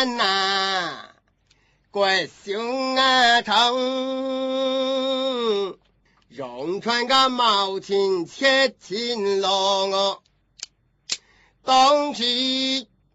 难呐，怪凶啊疼，用穿个毛巾切金龙哦，东西